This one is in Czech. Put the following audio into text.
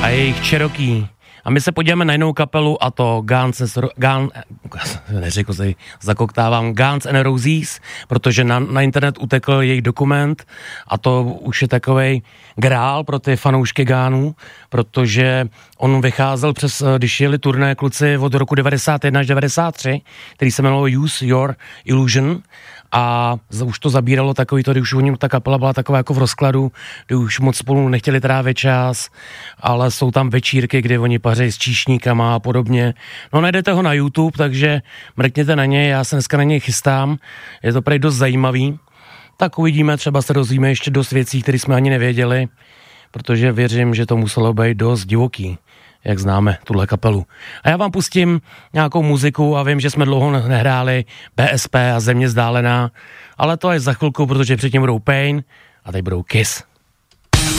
a jejich Cherokee. A my se podíváme na jinou kapelu, a to Guns N' Roses, protože na internet utekl jejich dokument a to už je takovej grál pro ty fanoušky Gánů, protože on vycházel když jeli turné kluci od roku 91 až 93, který se jmenovalo Use Your Illusion, a už to zabíralo takový to, kdy už u něm ta kapela byla taková jako v rozkladu, kdy už moc spolu nechtěli trávit čas, ale jsou tam večírky, kdy oni pařejí s číšníkama a podobně. No, najdete ho na YouTube, takže mrkněte na něj, já se dneska na něj chystám, je to prej dost zajímavý. Tak uvidíme, třeba se dozvíme ještě dost věcí, které jsme ani nevěděli, protože věřím, že to muselo být dost divoký, jak známe tuhle kapelu. A já vám pustím nějakou muziku a vím, že jsme dlouho nehráli BSP a Země vzdálená, ale to je za chvilku, protože předtím budou Pain a teď budou Kiss.